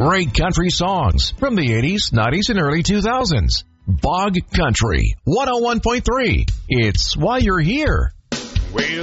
Great country songs from the 80s, 90s, and early 2000s. Bog Country 101.3. It's why you're here. Well,